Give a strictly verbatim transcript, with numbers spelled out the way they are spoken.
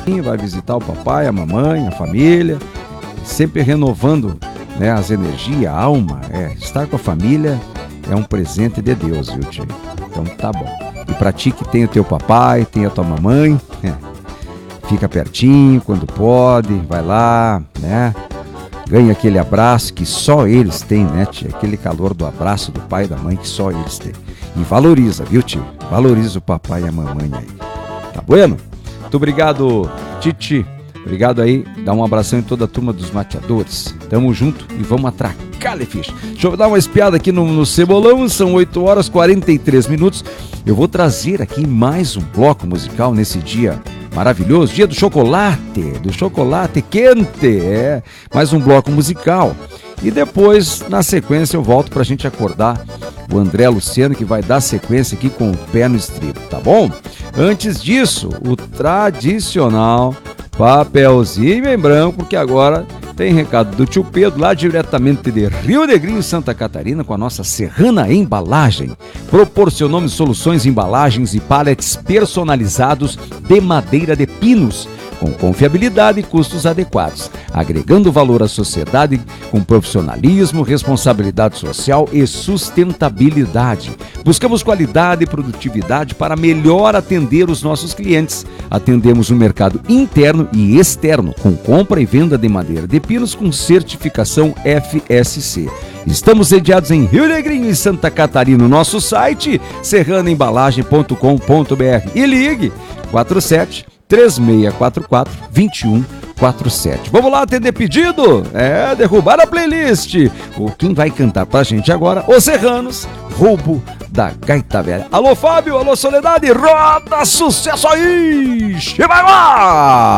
vai visitar o papai, a mamãe, a família, sempre renovando, né, as energias, a alma. É, estar com a família é um presente de Deus, viu, tio? Então tá bom. E pra ti que tem o teu papai, tem a tua mamãe, é, fica pertinho quando pode, vai lá, né? Ganha aquele abraço que só eles têm, né, tia? Aquele calor do abraço do pai e da mãe que só eles têm. E valoriza, viu, tio? Valoriza o papai e a mamãe aí. Tá bueno? Muito obrigado, Titi. Obrigado aí. Dá um abração em toda a turma dos mateadores. Tamo junto e vamos atracar, Lefiche. Deixa eu dar uma espiada aqui no, no Cebolão. São oito horas e quarenta e três minutos. Eu vou trazer aqui mais um bloco musical nesse dia maravilhoso, dia do chocolate, do chocolate quente, é, mais um bloco musical. E depois, na sequência, eu volto pra gente acordar o André Luciano, que vai dar sequência aqui com o pé no estribo, tá bom? Antes disso, o tradicional papelzinho em branco, porque agora tem recado do tio Pedro, lá diretamente de Rio Negrinho, Santa Catarina, com a nossa Serrana Embalagem. Proporcionamos soluções, embalagens e pallets personalizados de madeira de pinos, com confiabilidade e custos adequados, agregando valor à sociedade com profissionalismo, responsabilidade social e sustentabilidade. Buscamos qualidade e produtividade para melhor atender os nossos clientes. Atendemos o mercado interno e externo, com compra e venda de madeira de pinos com certificação F S C. Estamos sediados em Rio Negrinho e Santa Catarina, no nosso site serrana embalagem ponto com ponto b r, e ligue quatro sete três seis quatro quatro dois um quatro sete. Vamos lá atender pedido? É, derrubar a playlist. O quem vai cantar pra gente agora? Os Serranos, Roubo da Gaita Velha. Alô, Fábio, alô, Soledade, roda sucesso aí! E vai lá!